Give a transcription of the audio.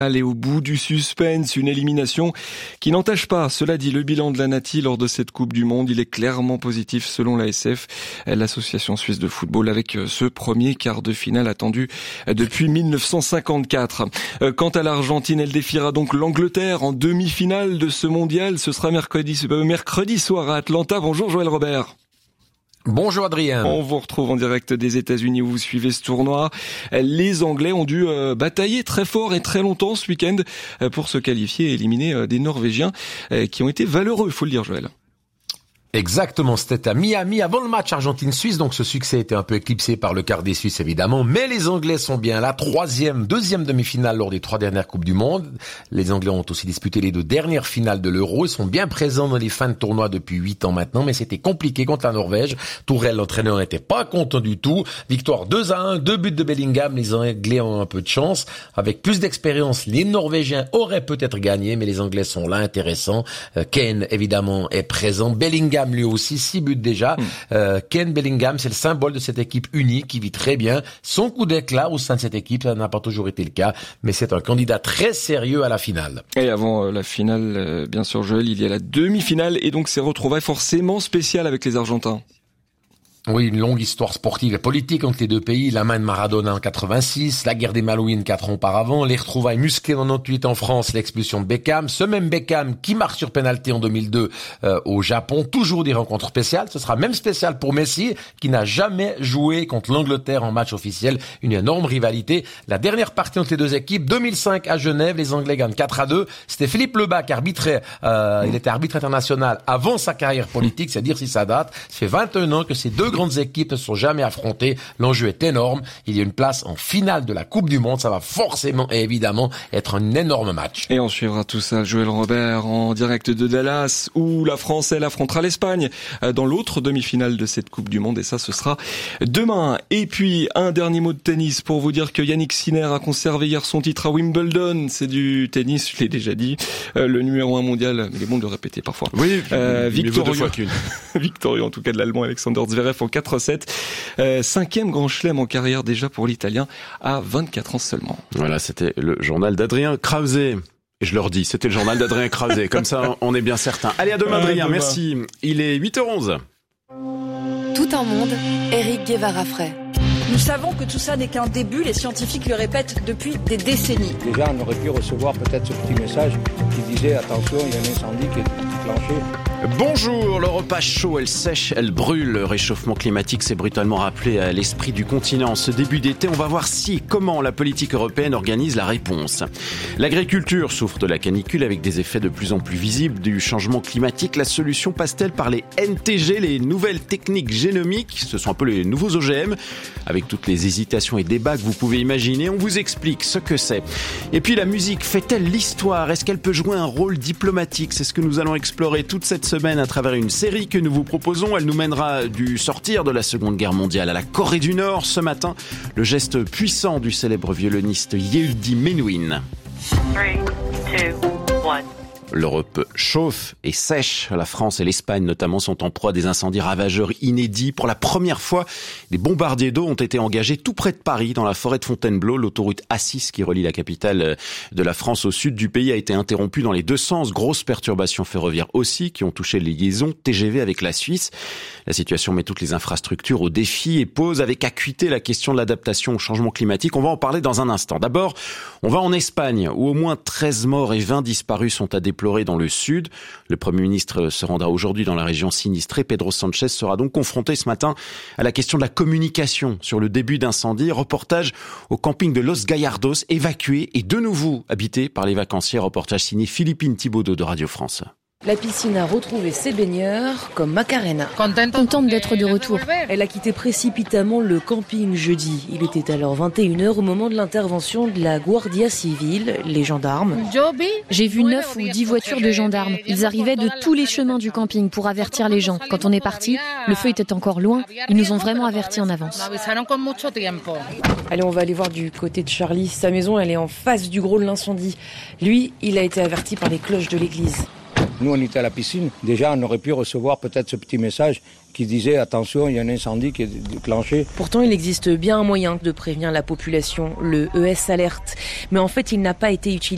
Aller au bout du suspense, une élimination qui n'entache pas, cela dit, le bilan de la Nati lors de cette Coupe du Monde. Il est clairement positif selon l'ASF, l'association suisse de football, avec ce premier quart de finale attendu depuis 1954. Quant à l'Argentine, elle défiera donc l'Angleterre en demi-finale de ce mondial. Ce sera mercredi soir à Atlanta. Bonjour Joël Robert. Bonjour Adrien. On vous retrouve en direct des États-Unis où vous suivez ce tournoi. Les Anglais ont dû batailler très fort et très longtemps ce week-end pour se qualifier et éliminer des Norvégiens qui ont été valeureux, faut le dire Joël. Exactement, c'était à Miami avant le match Argentine-Suisse, donc ce succès était un peu éclipsé par le quart des Suisses évidemment, mais les Anglais sont bien là, deuxième demi-finale lors des 3 dernières Coupes du Monde. Les Anglais ont aussi disputé les 2 dernières finales de l'Euro, ils sont bien présents dans les fins de tournoi depuis 8 ans maintenant, mais c'était compliqué contre la Norvège. Tourelle, l'entraîneur, n'était pas content du tout. Victoire 2-1, 2 buts de Bellingham, les Anglais ont un peu de chance. Avec plus d'expérience, les Norvégiens auraient peut-être gagné, mais les Anglais sont là, intéressants. Kane, évidemment, est présent. Bellingham, lui aussi, 6 buts déjà. Kane Bellingham, c'est le symbole de cette équipe unie qui vit très bien. Son coup d'éclat au sein de cette équipe, ça n'a pas toujours été le cas, mais c'est un candidat très sérieux à la finale. Et avant la finale, bien sûr Joël, il y a la demi-finale et donc ces retrouvailles forcément spéciales avec les Argentins. Oui, une longue histoire sportive et politique entre les deux pays. La main de Maradona en 86, la guerre des Malouines 4 ans auparavant, les retrouvailles musclées en 98 en France, l'expulsion de Beckham, ce même Beckham qui marque sur pénalty en 2002 au Japon. Toujours des rencontres spéciales. Ce sera même spécial pour Messi qui n'a jamais joué contre l'Angleterre en match officiel. Une énorme rivalité. La dernière partie entre les deux équipes, 2005 à Genève, les Anglais gagnent 4-2. C'était Philippe Lebac qui arbitrait. Il était arbitre international avant sa carrière politique, c'est à dire si ça date. Ça fait 21 ans que ces deux grandes équipes ne sont jamais affrontées. L'enjeu est énorme. Il y a une place en finale de la Coupe du Monde. Ça va forcément et évidemment être un énorme match. Et on suivra tout ça, Joël Robert, en direct de Dallas, où la France, elle, affrontera l'Espagne dans l'autre demi-finale de cette Coupe du Monde. Et ça, ce sera demain. Et puis, un dernier mot de tennis pour vous dire que Yannick Sinner a conservé hier son titre à Wimbledon. C'est du tennis, je l'ai déjà dit. Le numéro 1 mondial, mais il est bon de le répéter parfois. Oui, victorieux en tout cas de l'Allemand Alexander Zverev en 4-7. 5e grand chelem en carrière déjà pour l'Italien à 24 ans seulement. Voilà, c'était le journal d'Adrien Krause. Et je leur dis, c'était le journal d'Adrien Krause. Comme ça, on est bien certain. Allez, à demain, Adrien. Merci. Il est 8h11. Tout un monde, Éric Guevara-Frey. Nous savons que tout ça n'est qu'un début, les scientifiques le répètent depuis des décennies. Déjà, on aurait pu recevoir peut-être ce petit message qui disait « Attention, il y a un incendie qui est déclenché ». Bonjour, l'Europe a chaud, elle sèche, elle brûle. Le réchauffement climatique s'est brutalement rappelé à l'esprit du continent. Ce début d'été, on va voir comment la politique européenne organise la réponse. L'agriculture souffre de la canicule avec des effets de plus en plus visibles du changement climatique. La solution passe-t-elle par les NTG, les nouvelles techniques génomiques? Ce sont un peu les nouveaux OGM. Avec toutes les hésitations et débats que vous pouvez imaginer, on vous explique ce que c'est. Et puis la musique fait-elle l'histoire? Est-ce qu'elle peut jouer un rôle diplomatique? C'est ce que nous allons explorer toute cette semaine à travers une série que nous vous proposons. Elle nous mènera du sortir de la Seconde Guerre mondiale à la Corée du Nord. Ce matin, le geste puissant du célèbre violoniste Yehudi Menuhin. 3, 2, 1. L'Europe chauffe et sèche. La France et l'Espagne notamment sont en proie à des incendies ravageurs inédits. Pour la première fois, des bombardiers d'eau ont été engagés tout près de Paris, dans la forêt de Fontainebleau. L'autoroute A6 qui relie la capitale de la France au sud du pays a été interrompue dans les deux sens. Grosses perturbations ferroviaires aussi qui ont touché les liaisons TGV avec la Suisse. La situation met toutes les infrastructures au défi et pose avec acuité la question de l'adaptation au changement climatique. On va en parler dans un instant. D'abord, on va en Espagne où au moins 13 morts et 20 disparus sont à déplorer dans le sud. Le Premier ministre se rendra aujourd'hui dans la région sinistrée. Pedro Sánchez sera donc confronté ce matin à la question de la communication sur le début d'incendie. Reportage au camping de Los Gallardos, évacué et de nouveau habité par les vacanciers. Reportage signé Philippine Thibaudot de Radio France. La piscine a retrouvé ses baigneurs, comme Macarena. Contente d'être de retour. Elle a quitté précipitamment le camping jeudi. Il était alors 21h au moment de l'intervention de la Guardia Civile, les gendarmes. J'ai vu 9 ou 10 voitures de gendarmes. Ils arrivaient de tous les chemins du camping pour avertir les gens. Quand on est parti, le feu était encore loin. Ils nous ont vraiment avertis en avance. Allez, on va aller voir du côté de Charlie. Sa maison, elle est en face du gros de l'incendie. Lui, il a été averti par les cloches de l'église. Nous, on était à la piscine. Déjà, on aurait pu recevoir peut-être ce petit message qui disait « Attention, il y a un incendie qui est déclenché ». Pourtant, il existe bien un moyen de prévenir la population, le ES Alert. Mais en fait, il n'a pas été utilisé.